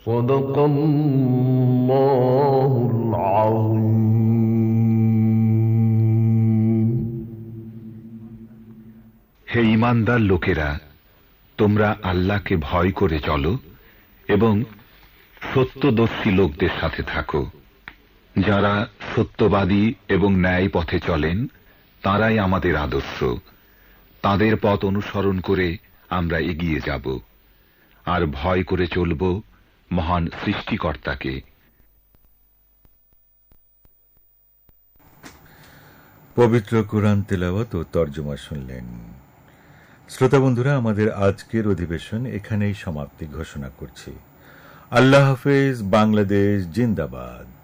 صدق الله العظيم. হে ঈমানদার লোকেরা, তোমরা আল্লাহকে ভয় করে চলো এবং সত্যদর্শী লোকদের সাথে থাকো। যারা সত্যবাদী এবং ন্যায় পথে চলেন তারাই আমাদের আদর্শ। তাদের পথ অনুসরণ করে আমরা এগিয়ে যাব আর ভয় করে চলব মহান সৃষ্টিকর্তাকে। পবিত্র কুরআন তেলাওয়াত ও তর্জমা শুনলেন। শ্রোতা বন্ধুরা, আমাদের আজকের অধিবেশন এখানেই সমাপ্তি ঘোষণা করছি। আল্লাহ হাফেজ। বাংলাদেশ জিন্দাবাদ।